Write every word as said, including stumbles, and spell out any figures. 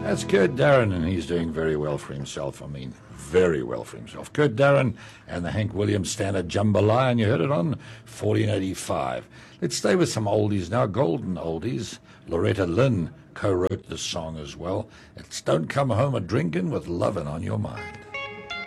That's Kurt Darren, and he's doing very well for himself. I mean, very well for himself. Kurt Darren and the Hank Williams standard Jambalaya, and you heard it on fourteen eighty-five. Let's stay with some oldies now, golden oldies. Loretta Lynn co-wrote this song as well. It's Don't Come Home a Drinkin' with Lovin' on Your Mind.